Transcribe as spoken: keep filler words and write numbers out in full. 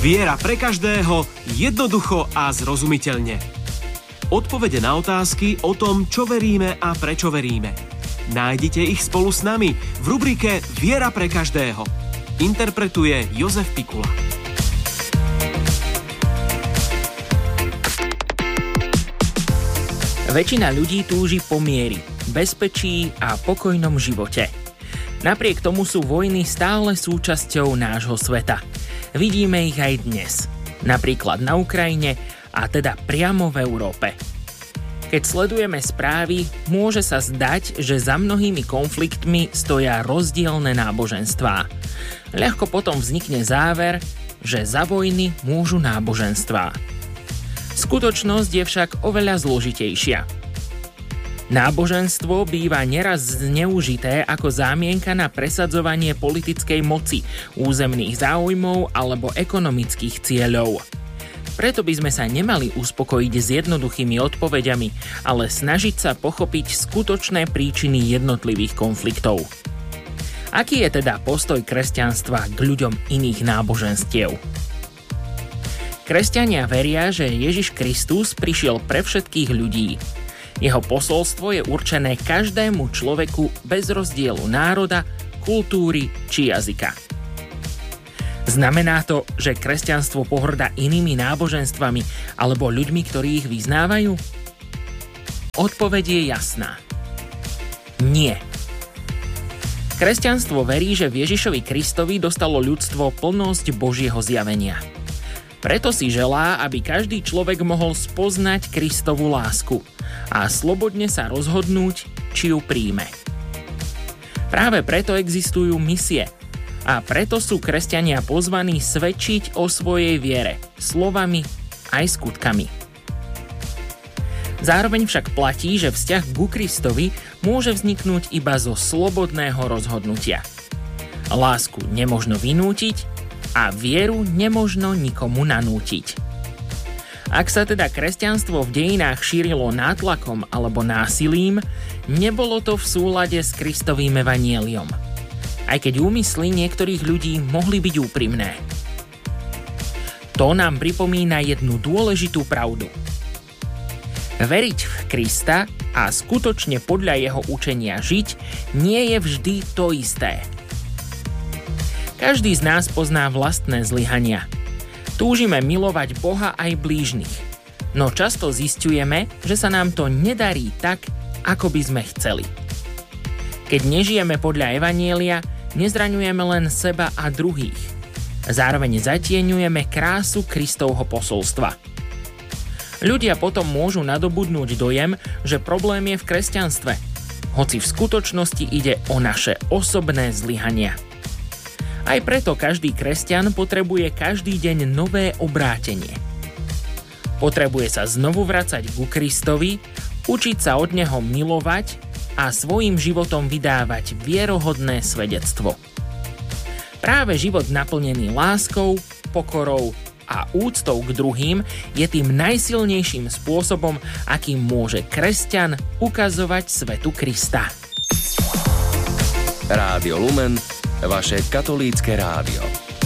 Viera pre každého, jednoducho a zrozumiteľne. Odpovede na otázky o tom, čo veríme a prečo veríme. Nájdite ich spolu s nami v rubrike Viera pre každého. Interpretuje Jozef Pikula. Väčšina ľudí túži po miery, bezpečí a pokojnom živote. Napriek tomu sú vojny stále súčasťou nášho sveta. Vidíme ich aj dnes, napríklad na Ukrajine a teda priamo v Európe. Keď sledujeme správy, môže sa zdať, že za mnohými konfliktmi stoja rozdielne náboženstvá. Ľahko potom vznikne záver, že za vojny môžu náboženstvá. Skutočnosť je však oveľa zložitejšia. Náboženstvo býva neraz zneužité ako zámienka na presadzovanie politickej moci, územných záujmov alebo ekonomických cieľov. Preto by sme sa nemali uspokojiť s jednoduchými odpovediami, ale snažiť sa pochopiť skutočné príčiny jednotlivých konfliktov. Aký je teda postoj kresťanstva k ľuďom iných náboženstiev? Kresťania veria, že Ježiš Kristus prišiel pre všetkých ľudí. Jeho posolstvo je určené každému človeku bez rozdielu národa, kultúry či jazyka. Znamená to, že kresťanstvo pohŕda inými náboženstvami alebo ľuďmi, ktorí ich vyznávajú? Odpoveď je jasná. Nie. Kresťanstvo verí, že v Ježišovi Kristovi dostalo ľudstvo plnosť Božieho zjavenia. Preto si želá, aby každý človek mohol spoznať Kristovu lásku a slobodne sa rozhodnúť, či ju príjme. Práve preto existujú misie a preto sú kresťania pozvaní svedčiť o svojej viere slovami aj skutkami. Zároveň však platí, že vzťah ku Kristovi môže vzniknúť iba zo slobodného rozhodnutia. Lásku nemožno vynútiť a vieru nemožno nikomu nanútiť. Ak sa teda kresťanstvo v dejinách šírilo nátlakom alebo násilím, nebolo to v súlade s Kristovým evanjeliom. Aj keď úmysly niektorých ľudí mohli byť úprimné. To nám pripomína jednu dôležitú pravdu. Veriť v Krista a skutočne podľa jeho učenia žiť nie je vždy to isté. Každý z nás pozná vlastné zlyhania. Túžime milovať Boha aj blížnych, no často zisťujeme, že sa nám to nedarí tak, ako by sme chceli. Keď nežijeme podľa evanjelia, nezraňujeme len seba a druhých. Zároveň zatieňujeme krásu Kristovho posolstva. Ľudia potom môžu nadobudnúť dojem, že problém je v kresťanstve, hoci v skutočnosti ide o naše osobné zlyhania. Aj preto každý kresťan potrebuje každý deň nové obrátenie. Potrebuje sa znovu vracať ku Kristovi, učiť sa od neho milovať a svojím životom vydávať vierohodné svedectvo. Práve život naplnený láskou, pokorou a úctou k druhým je tým najsilnejším spôsobom, akým môže kresťan ukazovať svetu Krista. Rádio Lumen, vaše katolícke rádio.